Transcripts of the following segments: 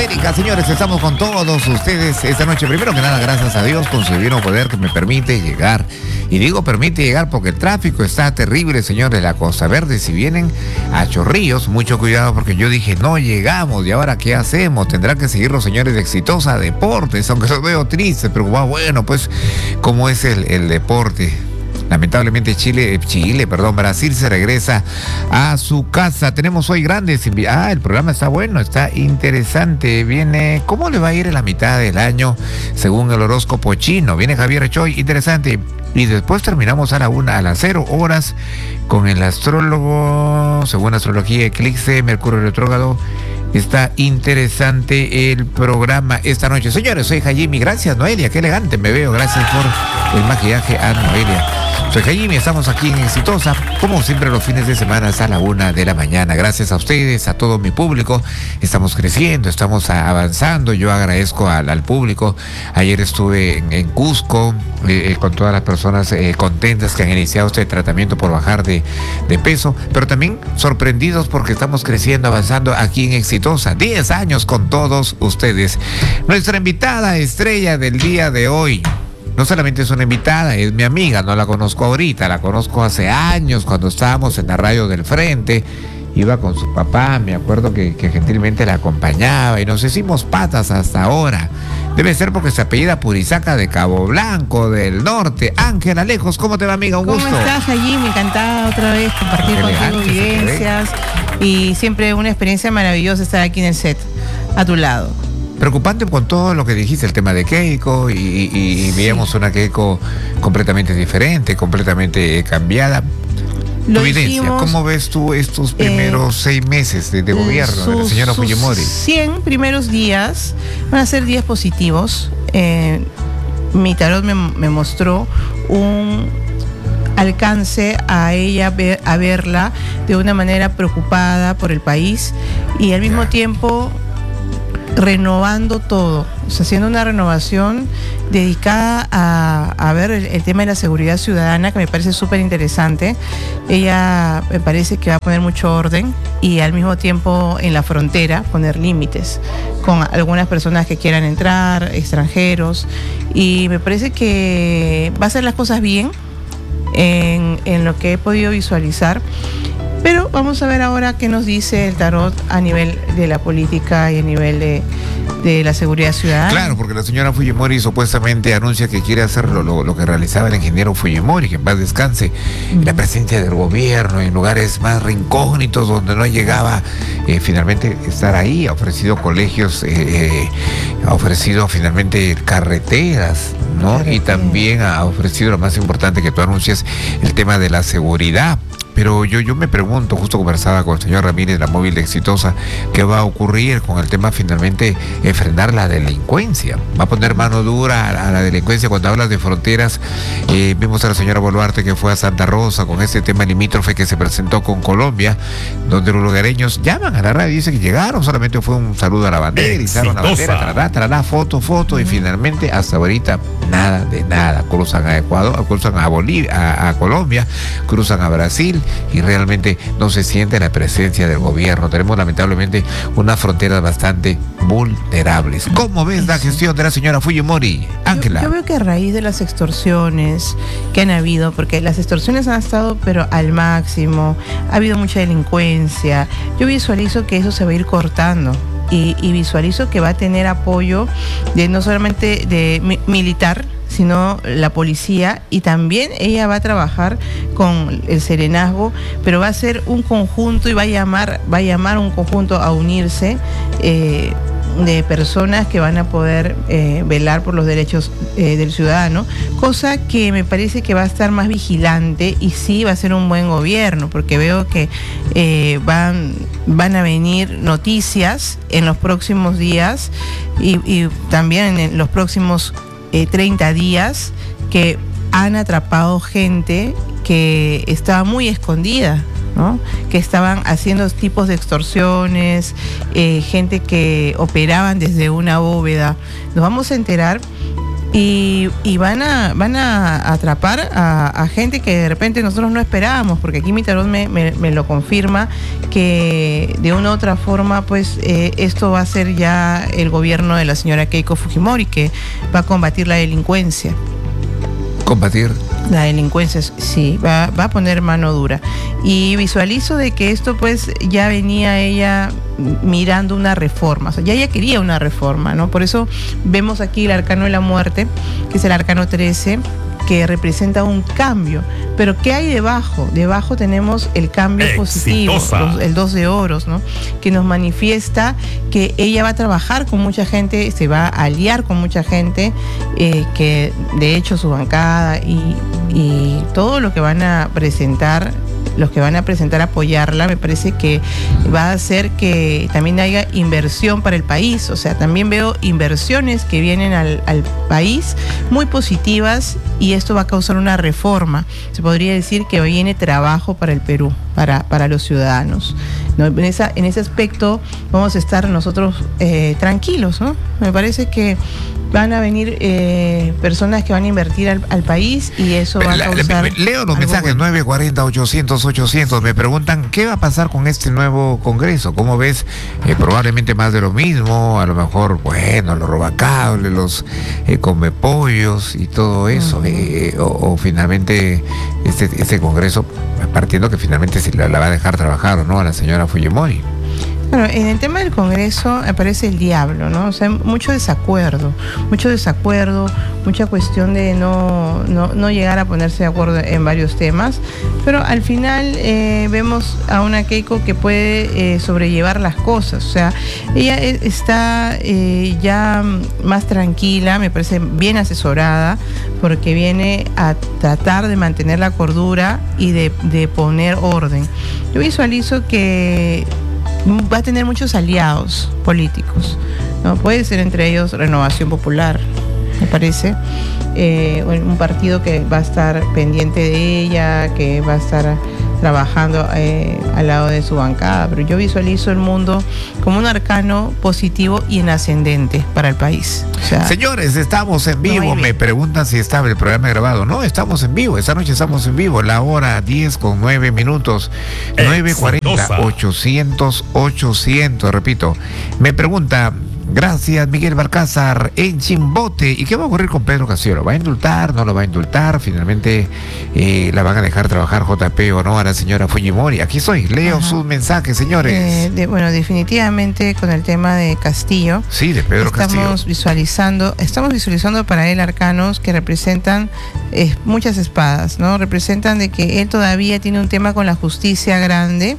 América, señores, estamos con todos ustedes esta noche. Primero que nada, gracias a Dios con su divino poder que me permite llegar. Y digo permite llegar porque el tráfico está terrible, señores, la Costa Verde. Si vienen a Chorrillos, mucho cuidado porque yo dije, no llegamos, ¿y ahora qué hacemos? Tendrán que seguir los señores de Exitosa Deportes, aunque los veo tristes, pero bueno, pues, ¿cómo es el deporte? Lamentablemente Brasil se regresa a su casa. Tenemos hoy grandes invitados. El programa está bueno, está interesante. Viene, ¿cómo le va a ir en la mitad del año según el horóscopo chino? Viene Javier Choy, interesante. Y después terminamos a las 0 horas con el astrólogo, según astrología, eclipse, Mercurio retrógrado. Está interesante el programa esta noche. Señores, soy Jaime. Gracias, Noelia. Qué elegante me veo. Gracias por el maquillaje a Noelia. Soy Jaime, estamos aquí en Exitosa, como siempre los fines de semana a la 1 de la mañana. Gracias a ustedes, a todo mi público. Estamos creciendo, estamos avanzando. Yo agradezco al público. Ayer estuve en Cusco con todas las personas contentas que han iniciado este tratamiento por bajar de peso, pero también sorprendidos porque estamos creciendo, avanzando aquí en Exitosa. 10 años con todos ustedes. Nuestra invitada estrella del día de hoy no solamente es una invitada, es mi amiga. No la conozco ahorita, la conozco hace años cuando estábamos en la radio del Frente. Iba con su papá, me acuerdo que gentilmente la acompañaba y nos hicimos patas hasta ahora. Debe ser porque se apellida Purizaca de Cabo Blanco, del norte. Ángela Alejos, ¿cómo te va, amiga? Un gusto. ¿Cómo estás, Jimmy? Encantada otra vez compartir contigo vivencias y siempre una experiencia maravillosa estar aquí en el set, a tu lado. Preocupante con todo lo que dijiste, el tema de Keiko, y veíamos una Keiko completamente diferente, completamente cambiada. Tu evidencia, ¿cómo ves tú estos primeros 6 meses de gobierno de la señora Fujimori? 100 primeros días van a ser días positivos. Mi tarot me mostró un alcance a ella, a verla de una manera preocupada por el país y al mismo tiempo renovando todo, o sea, haciendo una renovación dedicada a ver el tema de la seguridad ciudadana, que me parece súper interesante. Ella me parece que va a poner mucho orden y al mismo tiempo en la frontera poner límites con algunas personas que quieran entrar, extranjeros, y me parece que va a hacer las cosas bien en lo que he podido visualizar. Pero vamos a ver ahora qué nos dice el tarot a nivel de la política y a nivel de la seguridad ciudadana. Claro, porque la señora Fujimori supuestamente anuncia que quiere hacer lo que realizaba el ingeniero Fujimori, que en paz descanse, la presencia del gobierno en lugares más recógnitos donde no llegaba finalmente estar ahí. Ha ofrecido colegios, ha ofrecido finalmente carreteras, ¿no? Y también ha ofrecido lo más importante que tú anuncias, el tema de la seguridad. Pero yo me pregunto, justo conversaba con el señor Ramírez, la móvil de Exitosa, ¿qué va a ocurrir con el tema finalmente frenar la delincuencia? ¿Va a poner mano dura a la delincuencia? Cuando hablas de fronteras, vimos a la señora Boluarte que fue a Santa Rosa con este tema limítrofe que se presentó con Colombia, donde los lugareños llaman a la radio y dicen que llegaron, solamente fue un saludo a la bandera, izaron la bandera, trará foto, y finalmente hasta ahorita nada de nada. Cruzan a Ecuador, cruzan a Bolivia, a Colombia, cruzan a Brasil, y realmente no se siente la presencia del gobierno. Tenemos lamentablemente unas fronteras bastante vulnerables. ¿Cómo ves la gestión de la señora Fujimori, Ángela? Yo veo que a raíz de las extorsiones que han habido, porque las extorsiones han estado pero al máximo, ha habido mucha delincuencia, yo visualizo que eso se va a ir cortando. Y visualizo que va a tener apoyo de no solamente de militar, sino la policía, y también ella va a trabajar con el serenazgo, pero va a ser un conjunto y va a llamar un conjunto a unirse de personas que van a poder velar por los derechos del ciudadano, cosa que me parece que va a estar más vigilante y sí va a ser un buen gobierno, porque veo que van a venir noticias en los próximos días y también en los próximos 30 días que han atrapado gente que estaba muy escondida, ¿no? Que estaban haciendo tipos de extorsiones, gente que operaban desde una bóveda. Nos vamos a enterar y van a atrapar a gente que de repente nosotros no esperábamos, porque aquí mi tarot me lo confirma, que de una u otra forma pues esto va a ser ya el gobierno de la señora Keiko Fujimori, que va a combatir la delincuencia. ¿Combatir? La delincuencia, sí, va a poner mano dura. Y visualizo de que esto pues ya venía ella mirando una reforma, o sea, ya ella quería una reforma, ¿no? Por eso vemos aquí el arcano de la muerte, que es el arcano 13, que representa un cambio. Pero ¿qué hay debajo? Debajo tenemos el cambio positivo, el 2 de oros, ¿no? Que nos manifiesta que ella va a trabajar con mucha gente, se va a aliar con mucha gente, que de hecho su bancada y todo lo que van a presentar, los que van a presentar a apoyarla, me parece que va a hacer que también haya inversión para el país. O sea, también veo inversiones que vienen al país muy positivas, y esto va a causar una reforma. Se podría decir que viene trabajo para el Perú, para los ciudadanos, ¿no? En ese aspecto vamos a estar nosotros tranquilos, ¿no? Me parece que van a venir personas que van a invertir al país, y eso va a causar... Leo los mensajes, bueno. 940-800-800. Me preguntan, ¿qué va a pasar con este nuevo Congreso? ¿Cómo ves? Probablemente más de lo mismo, a lo mejor, bueno, los robacables, los comepollos y todo eso. O finalmente este Congreso, partiendo que finalmente se la va a dejar trabajar o no a la señora Fujimori. Bueno, en el tema del Congreso aparece el diablo, ¿no? O sea, mucho desacuerdo, mucha cuestión de no llegar a ponerse de acuerdo en varios temas, pero al final vemos a una Keiko que puede sobrellevar las cosas. O sea, ella está ya más tranquila, me parece bien asesorada, porque viene a tratar de mantener la cordura y de poner orden. Yo visualizo que va a tener muchos aliados políticos, ¿no? Puede ser entre ellos Renovación Popular, me parece, un partido que va a estar pendiente de ella, que va a estar trabajando al lado de su bancada. Pero yo visualizo el mundo como un arcano positivo y en ascendente para el país. O sea, señores, estamos en vivo. Me preguntan si estaba el programa grabado. No, estamos en vivo. Esta noche estamos en vivo. La hora 10:09. 940-800-800. Repito, me pregunta... Gracias, Miguel Balcázar, en Chimbote. ¿Y qué va a ocurrir con Pedro Castillo? ¿Lo va a indultar? ¿No lo va a indultar? Finalmente la van a dejar trabajar JP o no a la señora Fujimori. Aquí estoy, leo sus mensajes, señores. Bueno, definitivamente con el tema de Castillo. Sí, de Pedro Castillo. Estamos visualizando para él arcanos que representan muchas espadas, ¿no? Representan de que él todavía tiene un tema con la justicia grande.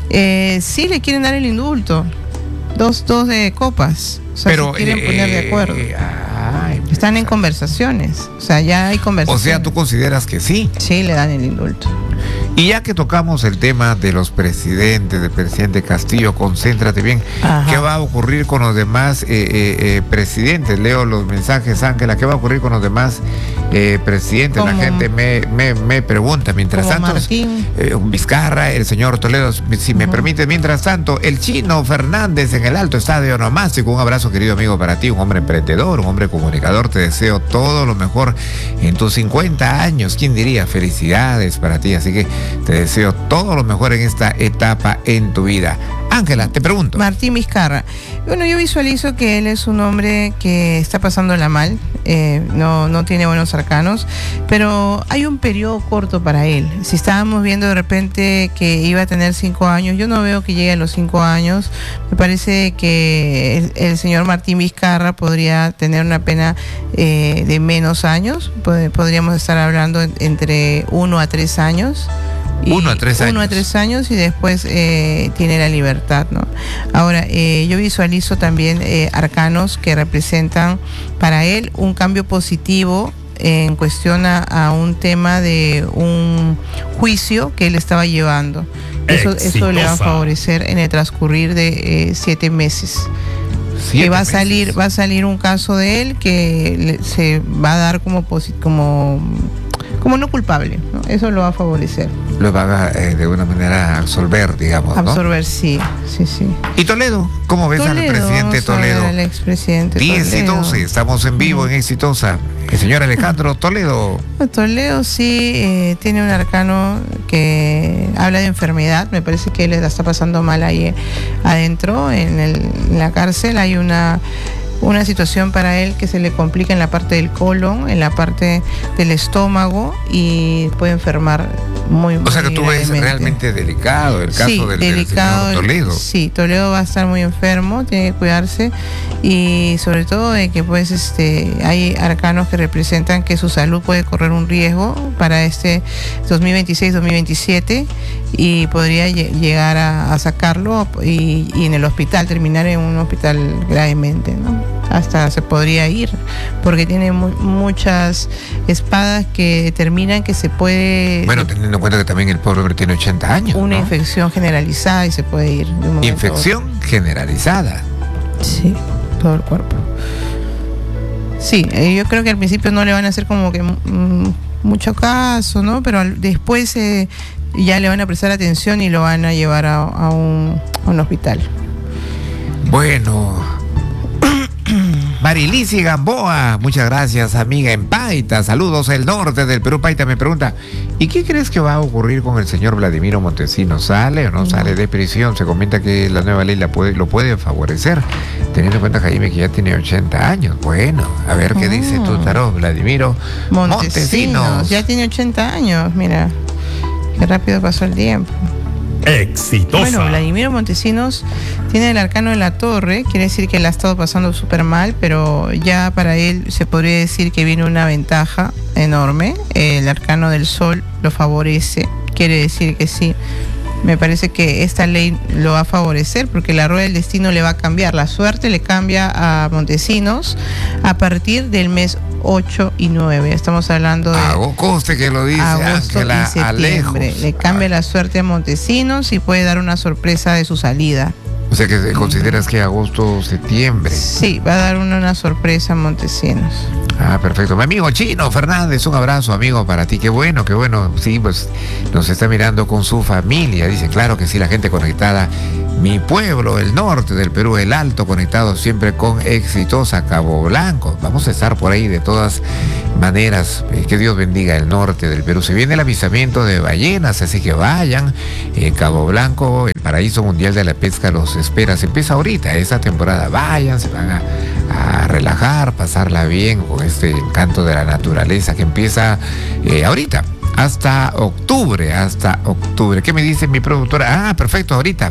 Sí le quieren dar el indulto. Dos de copas, o sea, pero se quieren poner de acuerdo. Están en conversaciones, o sea, ya hay conversaciones. O sea, ¿tú consideras que sí? Sí, le dan el indulto. Y ya que tocamos el tema de los presidentes, del presidente Castillo, concéntrate bien. Ajá. ¿Qué va a ocurrir con los demás presidentes? Leo los mensajes, Ángela. ¿Qué va a ocurrir con los demás presidentes? La gente me pregunta. Mientras tanto, Vizcarra, el señor Toledo, si me permite, mientras tanto, el Chino Fernández en el Alto Estadio Onomástico. Un abrazo, querido amigo, para ti, un hombre emprendedor, un hombre comunicador. Te deseo todo lo mejor en tus 50 años. ¿Quién diría? Felicidades para ti. Así que te deseo todo lo mejor en esta etapa en tu vida. Ángela, te pregunto. Martín Vizcarra. Bueno, yo visualizo que él es un hombre que está pasándola mal, no tiene buenos arcanos, pero hay un periodo corto para él. Si estábamos viendo de repente que iba a tener 5 años, yo no veo que llegue a los 5 años. Me parece que el señor Martín Vizcarra podría tener una pena de menos años. Podríamos estar hablando entre 1 a 3 años. 1 a 3 años. 1 a 3 años y después tiene la libertad, ¿no? Ahora, yo visualizo también arcanos que representan para él un cambio positivo en cuestión a un tema de un juicio que él estaba llevando. Eso le va a favorecer en el transcurrir de 7 meses. Que va a salir un caso de él que se va a dar como como no culpable, ¿no? Eso lo va a favorecer. Lo va a, de alguna manera absorber, digamos, ¿no? Absorber, sí. ¿Y Toledo? ¿Cómo ves al presidente Toledo? Al expresidente 10 y Toledo. 12, estamos en vivo en Exitosa. El señor Alejandro Toledo. Toledo sí tiene un arcano que habla de enfermedad. Me parece que le está pasando mal ahí adentro, en la cárcel. Hay una situación para él que se le complica en la parte del colon, en la parte del estómago, y puede enfermar muy O sea que tú ves gravemente. realmente delicado el caso del señor Toledo. Sí, Toledo va a estar muy enfermo, tiene que cuidarse, y sobre todo de que pues hay arcanos que representan que su salud puede correr un riesgo para 2026-2027, y podría llegar a sacarlo y en el hospital, terminar en un hospital gravemente, ¿no? Hasta se podría ir, porque tiene muchas espadas que determinan que se puede... Bueno, teniendo en cuenta que también el pobre hombre tiene 80 años, una ¿no? infección generalizada y se puede ir. De un momento a Infección generalizada. otro. Sí, todo el cuerpo. Sí, yo creo que al principio no le van a hacer como que mucho caso, ¿no? Pero después ya le van a prestar atención y lo van a llevar a un hospital. Bueno, Marilisi Gamboa, muchas gracias, amiga en Paita. Saludos el norte del Perú. Paita me pregunta, ¿y qué crees que va a ocurrir con el señor Vladimiro Montesinos? ¿Sale o no sale de prisión? Se comenta que la nueva ley lo puede favorecer, teniendo en cuenta, Jaime, que ya tiene 80 años. Bueno, a ver qué dice tu tarot, Vladimiro Montesinos. Ya tiene 80 años, mira, qué rápido pasó el tiempo. Exitosa. Bueno, Vladimiro Montesinos tiene el arcano de la torre, quiere decir que la ha estado pasando súper mal, pero ya para él se podría decir que viene una ventaja enorme. El arcano del sol lo favorece, quiere decir que sí. Me parece que esta ley lo va a favorecer, porque la rueda del destino le va a cambiar. La suerte le cambia a Montesinos a partir del mes 8 y 9. Estamos hablando de Conste que lo dice agosto Ángela y septiembre. Alejos. Le cambia la suerte a Montesinos y puede dar una sorpresa de su salida. O sea que consideras que agosto, septiembre. Sí, va a dar una sorpresa a Montesinos. Ah, perfecto. Mi amigo Chino Fernández, un abrazo, amigo, para ti. Qué bueno, qué bueno. Sí, pues nos está mirando con su familia. Dice, claro que sí, la gente conectada. Mi pueblo, el norte del Perú, el Alto, conectado siempre con Exitosa, Cabo Blanco. Vamos a estar por ahí de todas maneras. Que Dios bendiga el norte del Perú. Se viene el avistamiento de ballenas, así que vayan. Cabo Blanco, el paraíso mundial de la pesca, los espera. Se empieza ahorita, esta temporada. Vayan, se van a relajar, pasarla bien con este encanto de la naturaleza que empieza ahorita. Hasta octubre. ¿Qué me dice mi productora? Ah, perfecto, ahorita.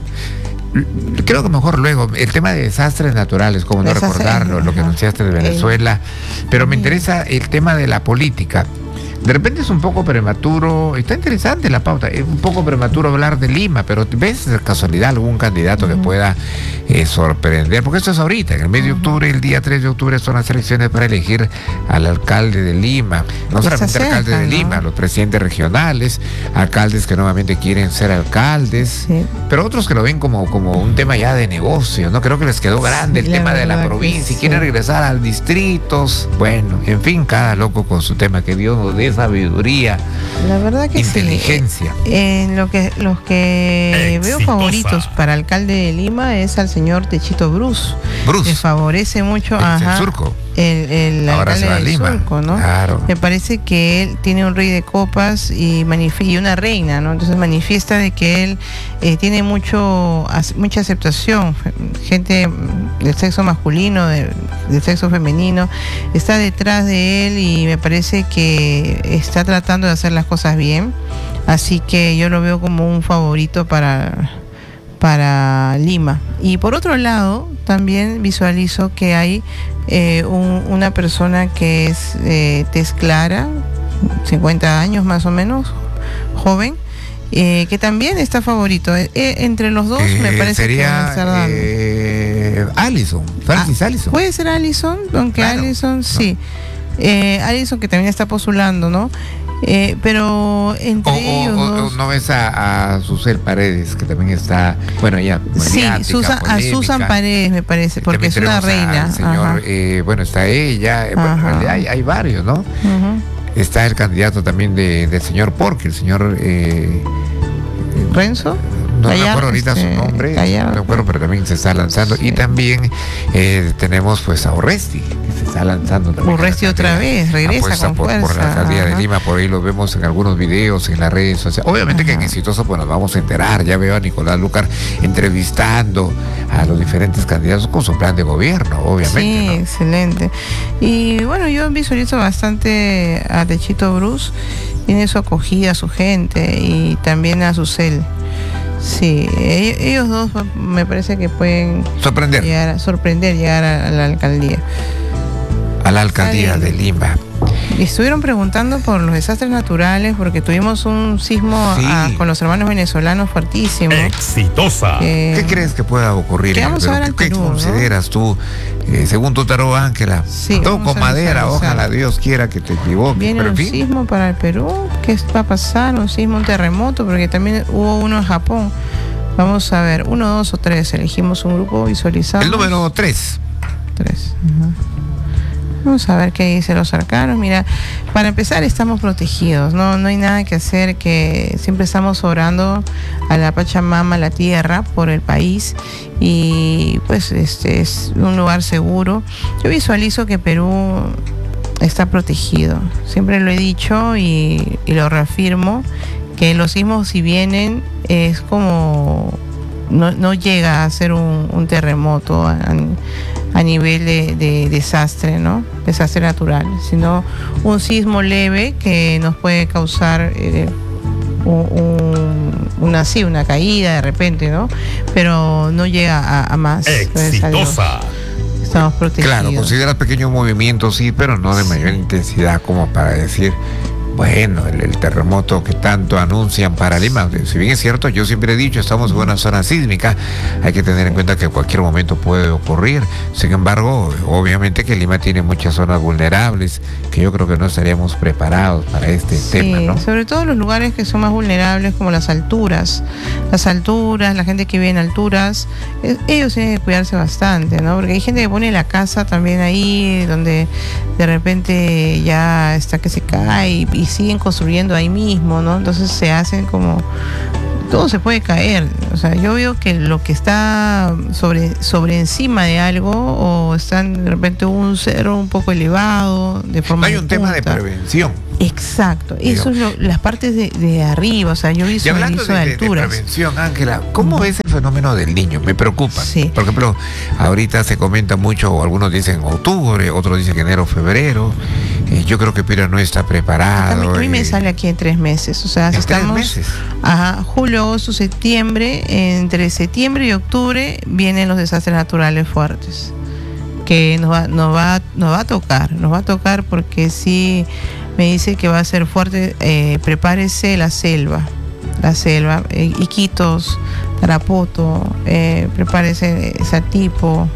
Creo que mejor luego, el tema de desastres naturales, como no recordarlo, lo que anunciaste de Venezuela, pero me interesa el tema de la política. De repente es un poco prematuro, está interesante la pauta, es un poco prematuro hablar de Lima, pero ¿ves de casualidad algún candidato que pueda sorprender? Porque esto es ahorita, en el mes de octubre, el día 3 de octubre son las elecciones para elegir al alcalde de Lima. No solamente alcalde de Lima, los presidentes regionales, alcaldes que nuevamente quieren ser alcaldes, pero otros que lo ven como un tema ya de negocio, ¿no? Creo que les quedó grande el tema de la provincia y quieren regresar a distritos. Bueno, en fin, cada loco con su tema, que Dios nos dé sabiduría, la verdad que inteligencia. Sí. Los que veo favoritos para alcalde de Lima es al señor Techito Bruce. Le favorece mucho el Surco. El alcalde del Surco, ¿no? Claro. Me parece que él tiene un rey de copas y una reina, ¿no? Entonces manifiesta de que él tiene mucha aceptación. Gente del sexo masculino, del sexo femenino, está detrás de él y me parece que está tratando de hacer las cosas bien. Así que yo lo veo como un favorito para Lima. Y por otro lado, también visualizo que hay una persona que es tez clara, 50 años más o menos, joven, que también está favorito. Entre los dos me parece sería, que van a estar dando. Allison, Francis Allison. Puede ser Allison, aunque claro, Allison sí. Allison, que también está postulando, ¿no? Pero entre ellos no ves a Susel Paredes, que también está, bueno, ya sí, a Susan Paredes me parece, porque es una reina. Señor, bueno, está ella, bueno, hay varios, ¿no? está el candidato también del señor Porque, el señor Renzo. no me acuerdo ahorita su nombre, no me acuerdo, pero también se está lanzando. Sí. Y también tenemos pues a Urresti, que se está lanzando también. Urresti otra vez, regresa con fuerza. Por la alcaldía de Lima, por ahí lo vemos en algunos videos, en las redes sociales. Obviamente que en Exitoso pues nos vamos a enterar. Ya veo a Nicolás Lucar entrevistando a los diferentes candidatos con su plan de gobierno, obviamente. Sí, ¿no? Excelente. Y bueno, yo visualizo bastante a Techito Bruce, tiene su acogida, a su gente y también a Susel. Sí, ellos dos me parece que pueden llegar a la alcaldía. A la alcaldía de Lima. Y estuvieron preguntando por los desastres naturales porque tuvimos un sismo con los hermanos venezolanos fuertísimo. Exitosa. ¿Qué crees que pueda ocurrir en el Perú? ¿Qué consideras tú, según tu tarot, Ángela? Sí, toco madera, ojalá Dios quiera que te equivoques. Viene un sismo para el Perú. ¿Qué va a pasar? Un sismo, un terremoto, porque también hubo uno en Japón. Vamos a ver, 1, 2 o 3. Elegimos un grupo, visualizamos. El número 3. 3. Vamos a ver qué dice los arcanos. Mira, para empezar estamos protegidos, no hay nada que hacer, que siempre estamos orando a la Pachamama, a la tierra, por el país, y pues este es un lugar seguro. Yo visualizo que Perú está protegido, siempre lo he dicho y lo reafirmo, que los sismos si vienen es como no llega a ser un terremoto a nivel de desastre, ¿no? Desastre natural, sino un sismo leve que nos puede causar una caída de repente, ¿no? Pero no llega a más. Exitosa. Estamos protegidos. Claro, consideras pequeños movimientos, sí, pero no de mayor intensidad como para decir, bueno, el terremoto que tanto anuncian para Lima. Si bien es cierto, yo siempre he dicho, estamos en una zona sísmica, hay que tener en cuenta que en cualquier momento puede ocurrir. Sin embargo, obviamente que Lima tiene muchas zonas vulnerables, que yo creo que no estaríamos preparados para este tema, ¿no? Sobre todo los lugares que son más vulnerables, como las alturas, la gente que vive en alturas, ellos tienen que cuidarse bastante, ¿no? Porque hay gente que pone la casa también ahí, donde de repente ya está que se cae y siguen construyendo ahí mismo, ¿no? Entonces se hacen como... todo se puede caer. O sea, yo veo que lo que está sobre encima de algo, o está de repente un cerro un poco elevado, de forma... Hay un tema de prevención. Exacto, eso es las partes de arriba, o sea, yo visualizo de alturas. De prevención, Ángela, ¿cómo ves el fenómeno del niño? Me preocupa. Sí. Por ejemplo, ahorita se comenta mucho, algunos dicen octubre, otros dicen enero, febrero. Yo creo que Pira no está preparado. A mí me sale aquí en 3 meses, o sea, estamos 3 meses. Julio, agosto, septiembre, entre septiembre y octubre vienen los desastres naturales fuertes, que nos va a tocar porque sí me dice que va a ser fuerte. Prepárese la selva, Iquitos, Tarapoto, prepárese Satipo,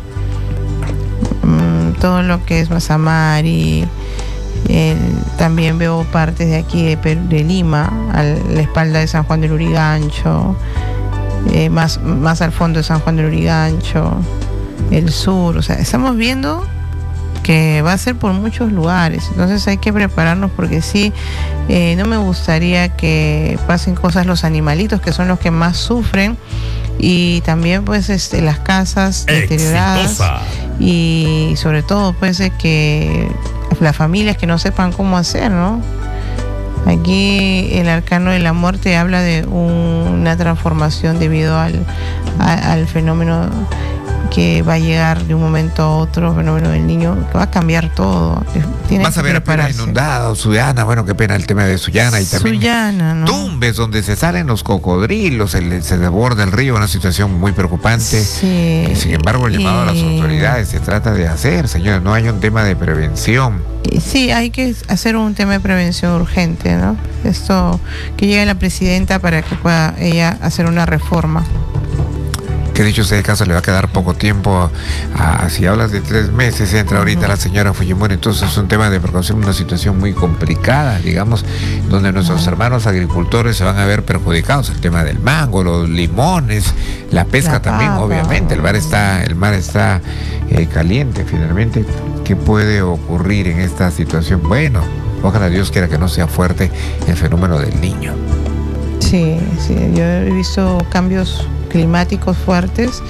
todo lo que es Mazamari. También veo partes de aquí de Lima, a la espalda de San Juan del Urigancho, más al fondo de San Juan del Urigancho, el sur. O sea, estamos viendo que va a ser por muchos lugares, entonces hay que prepararnos, porque sí, no me gustaría que pasen cosas los animalitos, que son los que más sufren, y también pues las casas deterioradas. Y sobre todo pues que las familias que no sepan cómo hacer, ¿no? Aquí el arcano de la muerte habla de una transformación debido al fenómeno que va a llegar de un momento a otro, fenómeno del niño, que va a cambiar todo. Vas a ver apenas inundado, Sullana, bueno, qué pena el tema de Sullana, y también Sullana, ¿no? Tumbes, donde se salen los cocodrilos, se desborda el río, una situación muy preocupante. Sí. Y sin embargo, el llamado a las autoridades se trata de hacer, señores, no hay un tema de prevención. Sí, hay que hacer un tema de prevención urgente, ¿no? Esto, que llegue la presidenta para que pueda ella hacer una reforma. Que dicho sea el caso, le va a quedar poco tiempo. Si hablas de 3 meses, entra ahorita la señora Fujimori, entonces es un tema de precaución, una situación muy complicada, digamos, donde nuestros hermanos agricultores se van a ver perjudicados. El tema del mango, los limones, la pesca también, obviamente. El mar está caliente finalmente. ¿Qué puede ocurrir en esta situación? Bueno, Ojalá Dios quiera que no sea fuerte el fenómeno del Niño. Sí, yo he visto cambios climáticos fuertes,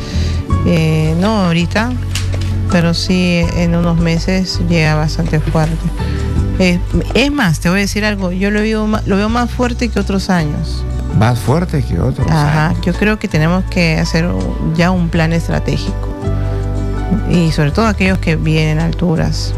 no ahorita, pero sí en unos meses llega bastante fuerte. Es más, te voy a decir algo, yo lo veo más fuerte que otros años. Más fuerte que otros años. Yo creo que tenemos que hacer ya un plan estratégico. Y sobre todo aquellos que vienen a alturas.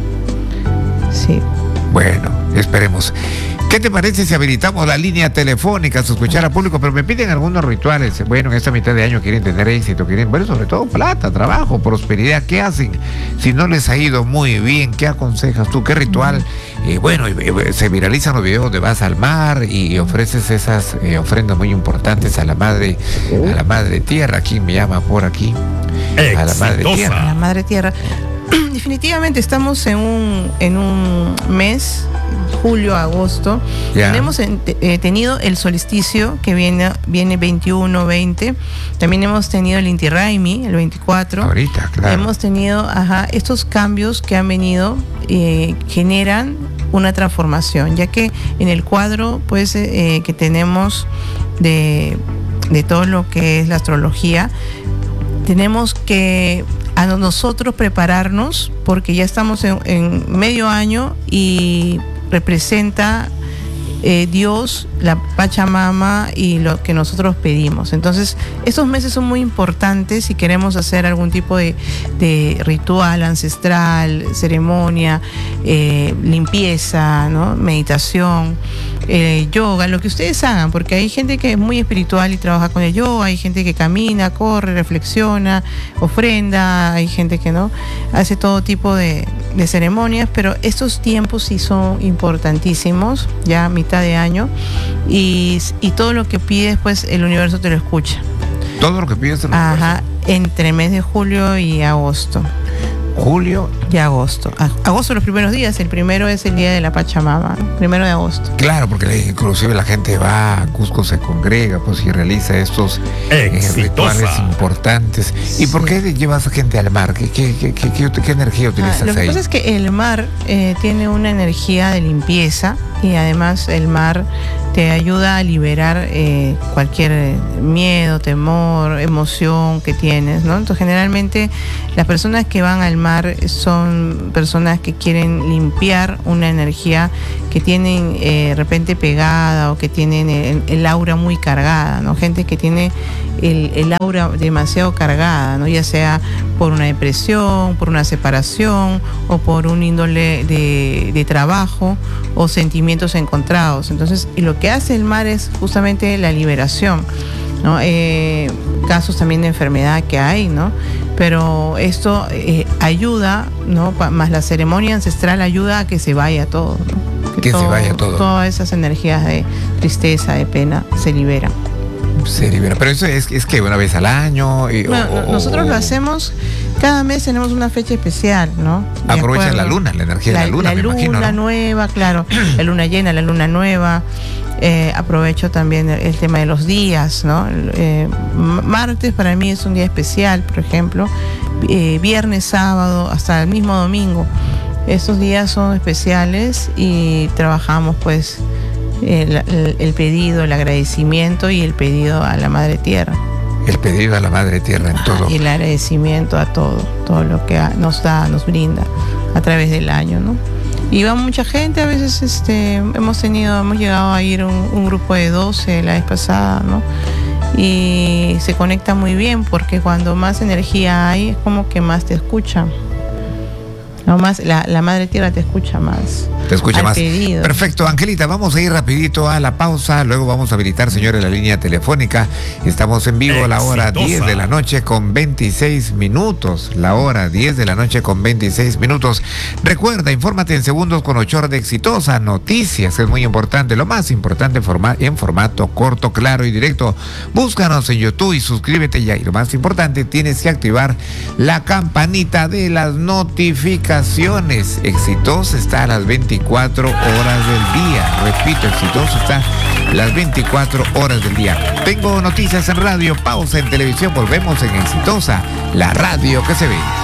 Sí. Bueno, esperemos. ¿Qué te parece si habilitamos la línea telefónica a escuchar al público? Pero me piden algunos rituales. Bueno, en esta mitad de año quieren tener éxito, bueno, sobre todo plata, trabajo, prosperidad. ¿Qué hacen si no les ha ido muy bien? ¿Qué aconsejas tú? ¿Qué ritual? Se viralizan los videos donde vas al mar y ofreces esas ofrendas muy importantes a la madre tierra. ¿Quién me llama por aquí? A la madre tierra. A la madre tierra. Definitivamente estamos en un mes, julio, agosto. Hemos tenido el solsticio que viene 21, 20. También hemos tenido el Inti Raymi, el 24. Ahorita, claro. Hemos tenido estos cambios que han venido, generan una transformación, ya que en el cuadro pues que tenemos de todo lo que es la astrología, tenemos que a nosotros prepararnos porque ya estamos en medio año y representa Dios, la Pachamama y lo que nosotros pedimos. Entonces, estos meses son muy importantes si queremos hacer algún tipo de ritual ancestral, ceremonia, limpieza, ¿no? Meditación, yoga, lo que ustedes hagan, porque hay gente que es muy espiritual y trabaja con el yoga, hay gente que camina, corre, reflexiona, ofrenda, hay gente que no, hace todo tipo de ceremonias, pero estos tiempos sí son importantísimos, ya mitad de año, y todo lo que pides, pues el universo te lo escucha. Todo lo que pides te lo escucha. Entre el mes de julio y agosto. Julio y agosto. Agosto los primeros días, el primero es el día de la Pachamama, ¿no? 1 de agosto. Claro, porque inclusive la gente va a Cusco, se congrega, pues y realiza estos rituales importantes. ¿Y por qué llevas a gente al mar? ¿Qué energía utilizas ahí? Lo que pasa es que el mar tiene una energía de limpieza y además el mar te ayuda a liberar cualquier miedo, temor, emoción que tienes, ¿no? Entonces generalmente las personas que van al mar son personas que quieren limpiar una energía que tienen de repente pegada o que tienen el aura muy cargada, ¿no? Gente que tiene el aura demasiado cargada, ¿no? Ya sea por una depresión, por una separación o por un índole de trabajo o sentimientos encontrados. Entonces, y lo que hace el mar es justamente la liberación, ¿no? Casos también de enfermedad que hay, ¿no? Pero esto ayuda, ¿no? Más la ceremonia ancestral ayuda a que se vaya todo, ¿no? Que se vaya todo. Todas esas energías de tristeza, de pena, se liberan. Se libera, pero eso es que una vez al año. Nosotros lo hacemos, cada mes tenemos una fecha especial, ¿no? Aprovechan la luna, la energía de la luna, me imagino, ¿no? La luna nueva, claro, la luna llena, la luna nueva. Aprovecho también el tema de los días, ¿no? Martes para mí es un día especial, por ejemplo. Viernes, sábado, hasta el mismo domingo. Estos días son especiales y trabajamos pues el pedido, el agradecimiento y el pedido a la Madre Tierra. El pedido a la Madre Tierra en todo. Y el agradecimiento a todo lo que nos da, nos brinda a través del año, ¿no? Y va mucha gente, a veces hemos llegado a ir un grupo de 12 la vez pasada, ¿no? Y se conecta muy bien porque cuando más energía hay es como que más te escuchan. No más, la Madre Tierra te escucha más. Te escucha más. Pedido. Perfecto, Angelita, vamos a ir rapidito a la pausa, luego vamos a habilitar, señores, la línea telefónica. Estamos en vivo a la hora 10 de la noche con 26 minutos. La hora 10 de la noche con 26 minutos. Recuerda, infórmate en segundos con 8 horas de Exitosa. Noticias, es muy importante, lo más importante en formato corto, claro y directo. Búscanos en YouTube y suscríbete ya. Y lo más importante, tienes que activar la campanita de las notificaciones. Exitosa está a las 24 horas del día. Repito, Exitosa está a las 24 horas del día. Tengo noticias en radio, pausa en televisión. Volvemos en Exitosa, la radio que se ve.